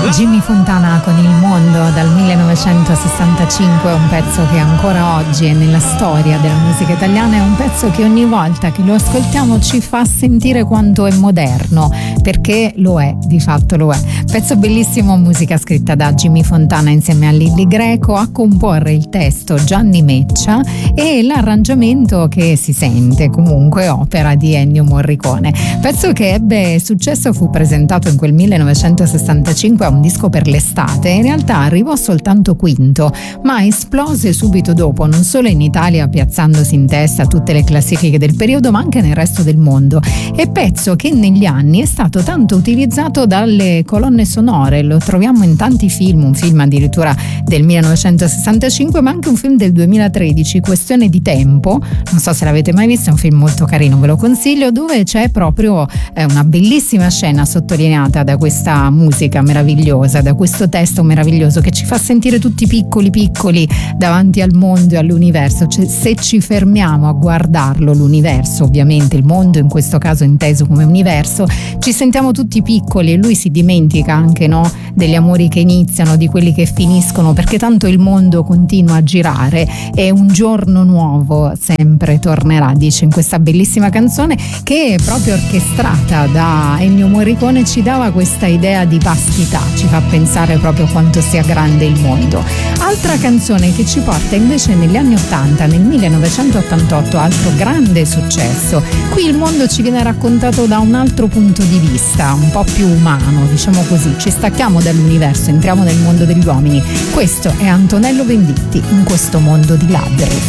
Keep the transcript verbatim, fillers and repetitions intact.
Jimmy Fontana con Il Mondo dal millenovecentosessantacinque, un pezzo che ancora oggi è nella storia della musica italiana, è un pezzo che ogni volta che lo ascoltiamo ci fa sentire quanto è moderno, perché lo è, di fatto lo è. Pezzo bellissimo, musica scritta da Jimmy Fontana insieme a Lilli Greco, a comporre il testo Gianni Meccia e l'arrangiamento che si sente comunque opera di Ennio Morricone. Pezzo che ebbe successo, fu presentato in quel millenovecentosessantacinque a un disco per l'estate, in realtà arrivò soltanto quinto, ma esplose subito dopo, non solo in Italia piazzandosi in testa a tutte le classifiche del periodo, ma anche nel resto del mondo. È pezzo che negli anni è stato tanto utilizzato dalle colonne sonore, lo troviamo in tanti film, un film addirittura del millenovecentosessantacinque, ma anche un film del duemilatredici, Questione di tempo, non so se l'avete mai visto, è un film molto carino, ve lo consiglio, dove c'è proprio eh, una bellissima scena sottolineata da questa musica meravigliosa, da questo testo meraviglioso che ci fa sentire tutti piccoli piccoli davanti al mondo e all'universo. Cioè, se ci fermiamo a guardarlo, l'universo, ovviamente il mondo in questo caso inteso come universo, ci sentiamo tutti piccoli e lui si dimentica anche, no, degli amori che iniziano, di quelli che finiscono, perché tanto il mondo continua a girare e un giorno nuovo sempre tornerà, dice in questa bellissima canzone che è proprio orchestrata da Ennio Morricone. Ci dava questa idea di vastità, ci fa pensare proprio quanto sia grande il mondo. Altra canzone che ci porta invece negli anni ottanta, nel millenovecentottantotto, altro grande successo. Qui il mondo ci viene raccontato da un altro punto di vista, un po' più umano, diciamo così, ci stacchiamo dall'universo, entriamo nel mondo degli uomini. Questo è Antonello Venditti, In questo mondo di ladri.